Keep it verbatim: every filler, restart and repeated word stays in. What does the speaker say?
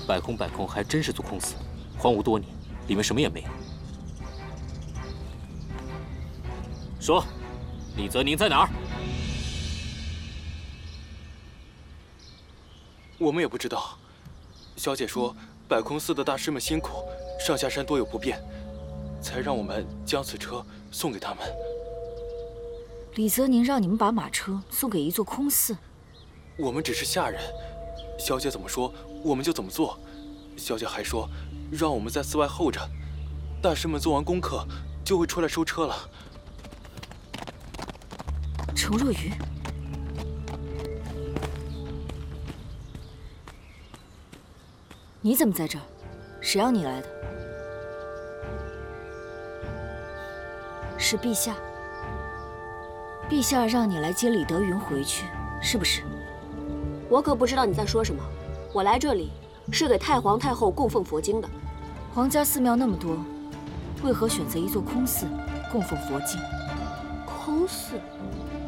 百空百空还真是座空寺，荒芜多年，里面什么也没有。说，李泽宁在哪儿？ 我们也不知道。小姐说，百空寺的大师们辛苦，上下山多有不便，才让我们将此车送给他们。 李泽宁让你们把马车送给一座空寺？ 我们只是下人，小姐怎么说，我们就怎么做。小姐还说，让我们在寺外候着，大师们做完功课就会出来收车了。 程若愚，你怎么在这儿？谁让你来的？是陛下。陛下让你来接李德云回去，是不是？ 我可不知道你在说什么。我来这里是给太皇太后供奉佛经的。 皇家寺庙那么多，为何选择一座空寺供奉佛经？ 空寺？